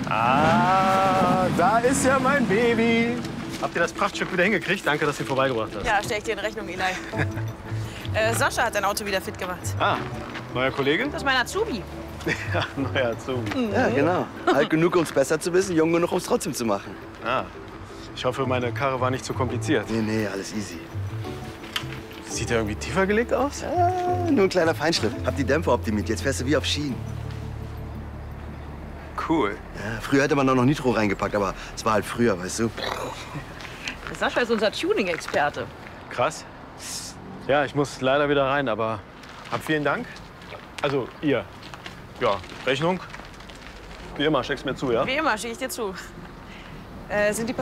Ah, da ist ja mein Baby. Habt ihr das Prachtstück wieder hingekriegt? Danke, dass ihr vorbeigebracht hast. Ja, stell ich dir in Rechnung, Eli. Sascha hat dein Auto wieder fit gemacht. Ah, neuer Kollege? Das ist mein Azubi. Ja, neuer Azubi. Ja, genau. Alt genug, um es besser zu wissen, jung genug, um es trotzdem zu machen. Ah, ich hoffe, meine Karre war nicht zu kompliziert. Nee, alles easy. Sieht er irgendwie tiefer gelegt aus? Nur ein kleiner Feinschliff. Hab die Dämpfer optimiert, jetzt fährst du wie auf Schienen. Cool. Ja, früher hätte man noch Nitro reingepackt, aber es war halt früher, weißt du. Sascha ist unser Tuning-Experte. Krass. Ja, ich muss leider wieder rein, aber vielen Dank. Also, ihr. Ja, Rechnung. Wie immer, steck's mir zu, ja? Wie immer, schicke ich dir zu. Sind die